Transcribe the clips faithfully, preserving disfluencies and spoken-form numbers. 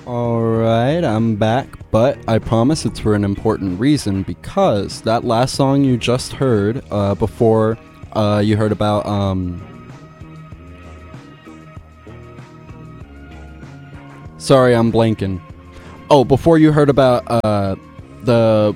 Alright, I'm back, but I promise it's for an important reason, because that last song you just heard, uh, before uh, you heard about, um... Sorry, I'm blanking. Oh, before you heard about, uh, the...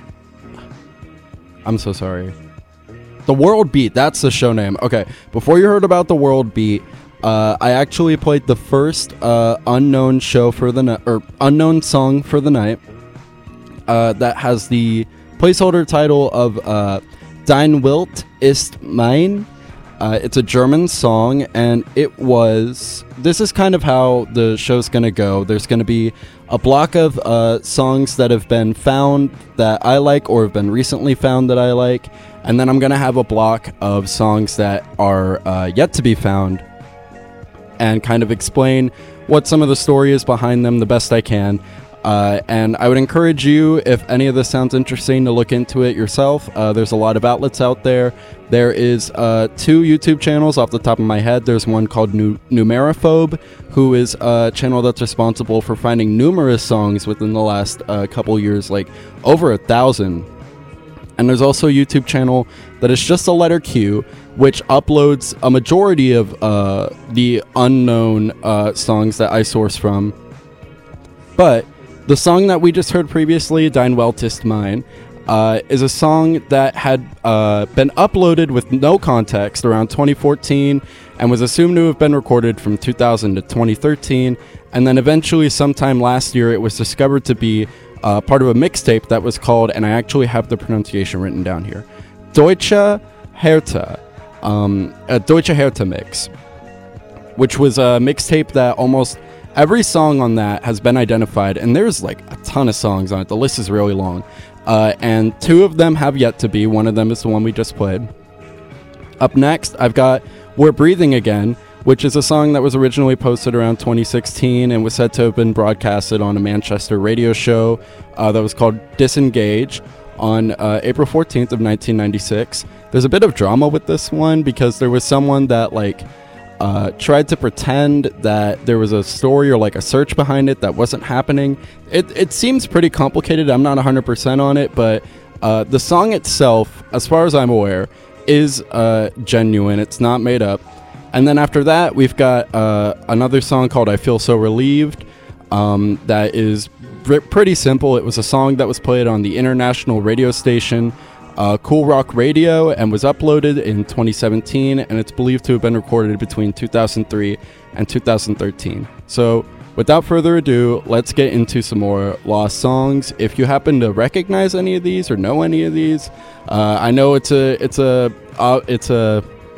I'm so sorry. The World Beat, that's the show name. Okay, before you heard about The World Beat, Uh, I actually played the first uh, unknown show for the night, or unknown song for the night. Uh, that has the placeholder title of uh, "Dein Welt ist mein." Uh, it's a German song, and it was. This is kind of how the show's gonna go. There's gonna be a block of uh, songs that have been found that I like, or have been recently found that I like, and then I'm gonna have a block of songs that are uh, yet to be found, and kind of explain what some of the story is behind them the best I can. Uh, and I would encourage you, if any of this sounds interesting, to look into it yourself. Uh, there's a lot of outlets out there. There is uh, two YouTube channels off the top of my head. There's one called Nu- Numeraphobe, who is a channel that's responsible for finding numerous songs within the last uh, couple years, like over a thousand. And there's also a YouTube channel that is just a letter Q, which uploads a majority of uh, the unknown uh, songs that I source from. But the song that we just heard previously, Dein Welt ist mein, uh, is a song that had uh, been uploaded with no context around twenty fourteen and was assumed to have been recorded from two thousand to twenty thirteen. And then eventually, sometime last year, it was discovered to be uh, part of a mixtape that was called, and I actually have the pronunciation written down here, Deutsche Härte. Um, a Deutsche Härte mix, which was a mixtape that almost every song on that has been identified, and there's like a ton of songs on it. The list is really long, uh, and two of them have yet to be. One of them is the one we just played. Up next, I've got We're Breathing Again, which is a song that was originally posted around twenty sixteen and was said to have been broadcasted on a Manchester radio show uh, that was called Disengage on uh, April fourteenth of nineteen ninety-six. There's a bit of drama with this one because there was someone that like uh, tried to pretend that there was a story or like a search behind it that wasn't happening. It it seems pretty complicated. I'm not one hundred percent on it, but uh, the song itself, as far as I'm aware, is uh, genuine. It's not made up. And then after that, we've got uh, another song called I Feel So Relieved um, that is r- pretty simple. It was a song that was played on the international radio station Uh, Cool Rock Radio, and was uploaded in twenty seventeen, and it's believed to have been recorded between two thousand three and two thousand thirteen. So without further ado, let's get into some more lost songs. If you happen to recognize any of these or know any of these, uh, I know it's a it's a uh, it's a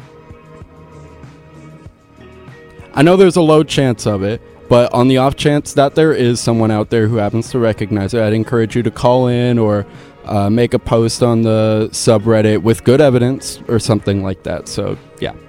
I know there's a low chance of it, but on the off chance that there is someone out there who happens to recognize it, I'd encourage you to call in or Uh, make a post on the subreddit with good evidence or something like that. So yeah.